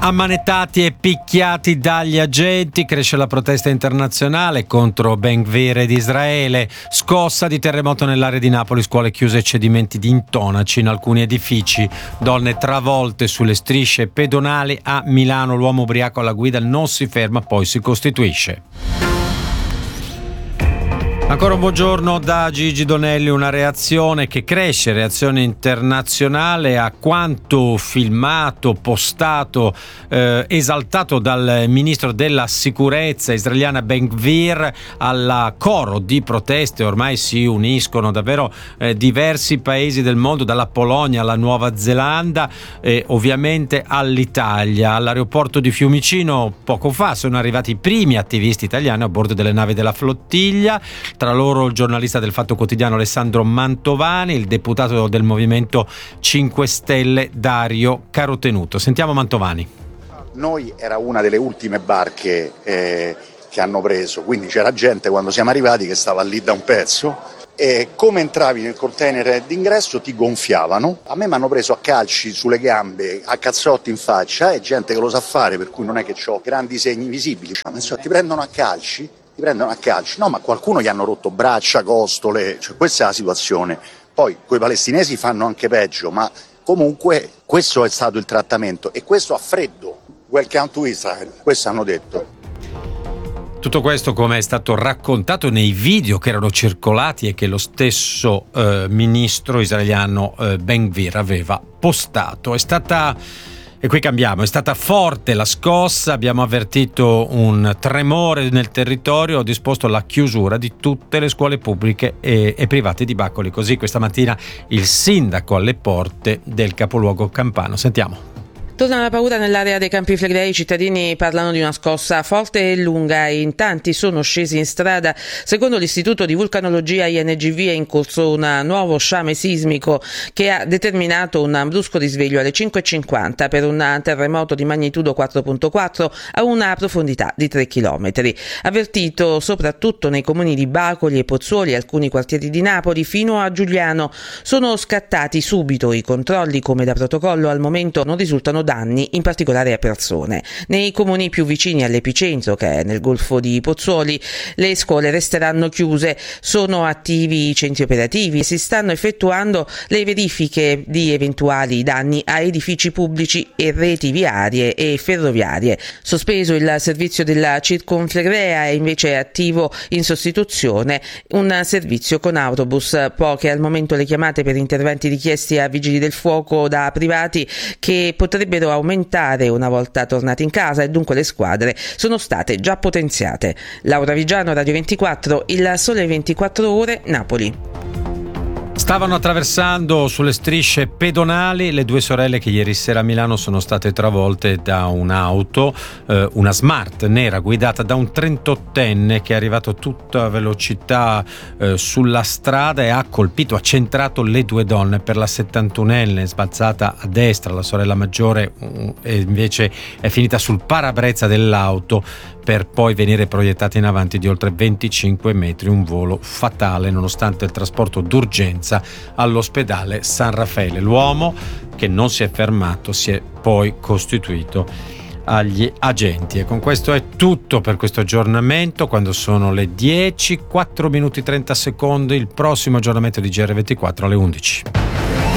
Ammanettati e picchiati dagli agenti, cresce la protesta internazionale contro Ben Gvir ed Israele, scossa di terremoto nell'area di Napoli, scuole chiuse e cedimenti di intonaci in alcuni edifici, donne travolte sulle strisce pedonali a Milano, l'uomo ubriaco alla guida non si ferma, poi si costituisce. Ancora un buongiorno da Gigi Donelli, una reazione che cresce, reazione internazionale a quanto filmato, postato, esaltato dal ministro della sicurezza israeliana Ben Gvir. Al coro di proteste ormai si uniscono davvero diversi paesi del mondo, dalla Polonia alla Nuova Zelanda e ovviamente all'Italia. All'aeroporto di Fiumicino poco fa sono arrivati i primi attivisti italiani a bordo delle navi della flottiglia. Tra loro il giornalista del Fatto Quotidiano Alessandro Mantovani, il deputato del Movimento 5 Stelle Dario Carotenuto. Sentiamo Mantovani. Noi era una delle ultime barche che hanno preso, quindi c'era gente quando siamo arrivati che stava lì da un pezzo e come entravi nel container d'ingresso ti gonfiavano. A me mi hanno preso a calci sulle gambe, a cazzotti in faccia, è gente che lo sa fare, per cui non è che ho grandi segni visibili. Ti prendono a calci. No, ma qualcuno gli hanno rotto braccia, costole, cioè questa è la situazione. Poi coi palestinesi fanno anche peggio, ma comunque questo è stato il trattamento e questo a freddo. Welcome to Israel, questo hanno detto. Tutto questo come è stato raccontato nei video che erano circolati e che lo stesso ministro israeliano Ben Gvir aveva postato. E qui cambiamo, è stata forte la scossa, abbiamo avvertito un tremore nel territorio, ho disposto la chiusura di tutte le scuole pubbliche e private di Bacoli. Così questa mattina il sindaco alle porte del capoluogo campano. Sentiamo. Torna la paura nell'area dei Campi Flegrei, i cittadini parlano di una scossa forte e lunga e in tanti sono scesi in strada. Secondo l'Istituto di Vulcanologia INGV è in corso un nuovo sciame sismico che ha determinato un brusco risveglio alle 5:50 per un terremoto di magnitudo 4.4 a una profondità di 3 km. Avvertito soprattutto nei comuni di Bacoli e Pozzuoli e alcuni quartieri di Napoli, fino a Giugliano sono scattati subito i controlli come da protocollo. Al momento non risultano danni, in particolare a persone. Nei comuni più vicini all'epicentro, che è nel Golfo di Pozzuoli, le scuole resteranno chiuse, sono attivi i centri operativi e si stanno effettuando le verifiche di eventuali danni a edifici pubblici e reti viarie e ferroviarie. Sospeso il servizio della Circonflegrea, è invece attivo in sostituzione un servizio con autobus. Poche al momento le chiamate per interventi richiesti a vigili del fuoco da privati, che potrebbero aumentare una volta tornati in casa, e dunque le squadre sono state già potenziate. Laura Vigiano, Radio 24, Il Sole 24 Ore, Napoli. Stavano attraversando sulle strisce pedonali le due sorelle che ieri sera a Milano sono state travolte da un'auto, una Smart nera guidata da un 38enne che è arrivato a tutta velocità sulla strada e ha centrato le due donne. Per la 71enne sbalzata a destra, la sorella maggiore invece è finita sul parabrezza dell'auto per poi venire proiettata in avanti di oltre 25 metri, un volo fatale nonostante il trasporto d'urgenza all'ospedale San Raffaele. L'uomo, che non si è fermato, si è poi costituito agli agenti. E con questo è tutto per questo aggiornamento. Quando sono le 10, 4 minuti 30 secondi, il prossimo aggiornamento di GR24 alle 11.